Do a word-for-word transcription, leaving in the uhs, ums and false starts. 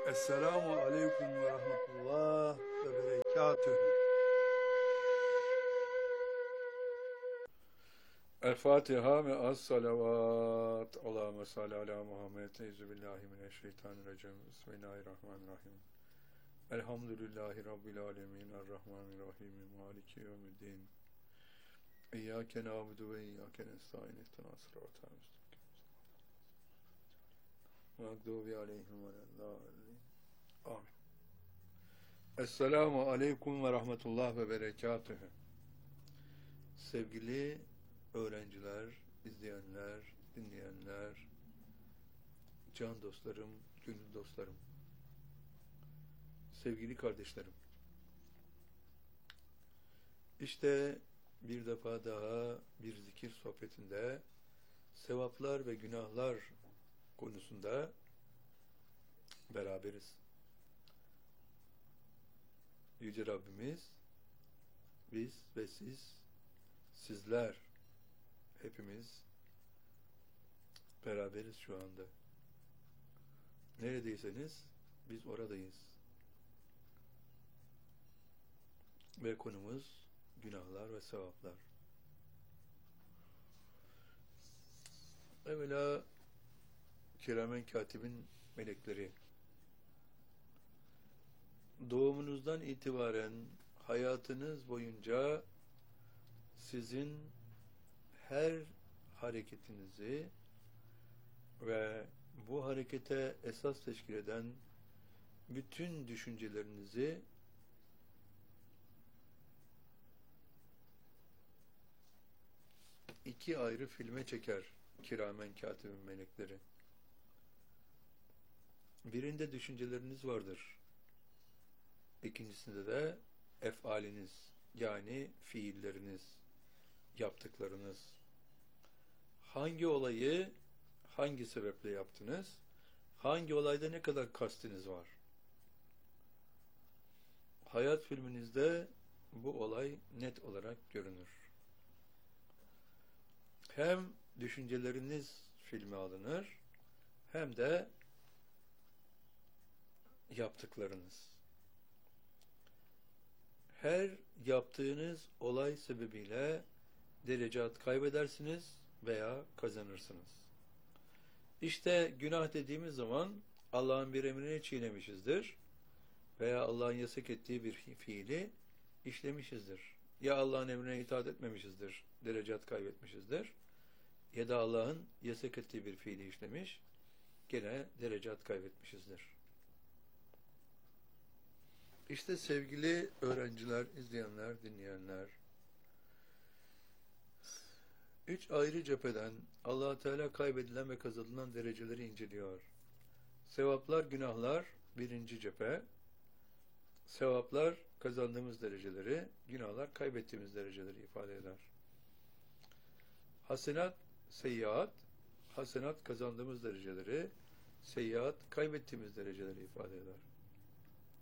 Esselamu Aleyküm ve Rahmetullah ve Berekatühü. El Fatiha ve az salavat. Allahümme salli ala Muhammed. Euzubillahimineşşeytanirracim. Bismillahirrahmanirrahim. Elhamdülillahi Rabbil alemin. Errahmanirrahim. Maliki yevmiddin. İyyâke nâbudu ve iyyâke nestaîn. İhtina sıratal müstakim. Mağdubi aleyhim ve lâllâllîn. Amin. Esselamu aleyküm ve rahmetullah ve berekatühü. Sevgili öğrenciler, izleyenler, dinleyenler, can dostlarım, gönül dostlarım, sevgili kardeşlerim. İşte bir defa daha bir zikir sohbetinde sevaplar ve günahlar konusunda beraberiz. Yüce Rabbimiz, biz ve siz, sizler, hepimiz beraberiz şu anda. Neredeyseniz biz oradayız. Ve konumuz günahlar ve sevaplar. Evvela Kiramen Katibin melekleri, doğumunuzdan itibaren hayatınız boyunca sizin her hareketinizi ve bu harekete esas teşkil eden bütün düşüncelerinizi iki ayrı filme çeker Kiramen Katibin melekleri. Birinde düşünceleriniz vardır. İkincisinde de efaliniz, yani fiilleriniz, yaptıklarınız. Hangi olayı hangi sebeple yaptınız? Hangi olayda ne kadar kastiniz var? Hayat filminizde bu olay net olarak görünür. Hem düşünceleriniz filme alınır, hem de yaptıklarınız. Her yaptığınız olay sebebiyle derecat kaybedersiniz veya kazanırsınız. İşte günah dediğimiz zaman Allah'ın bir emrini çiğnemişizdir veya Allah'ın yasak ettiği bir fiili işlemişizdir. Ya Allah'ın emrine itaat etmemişizdir, derecat kaybetmişizdir, ya da Allah'ın yasak ettiği bir fiili işlemiş, gene derecat kaybetmişizdir. İşte sevgili öğrenciler, izleyenler, dinleyenler, üç ayrı cepheden Allah-u Teala kaybedilen ve kazanılan dereceleri inceliyor. Sevaplar, günahlar birinci cephe, sevaplar kazandığımız dereceleri, günahlar kaybettiğimiz dereceleri ifade eder. Hasenat, seyyiat, hasenat kazandığımız dereceleri, seyyiat kaybettiğimiz dereceleri ifade eder.